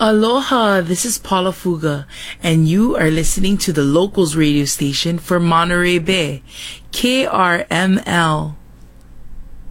Aloha, this is Paula Fuga, and you are listening to the Locals radio station for Monterey Bay, KRML.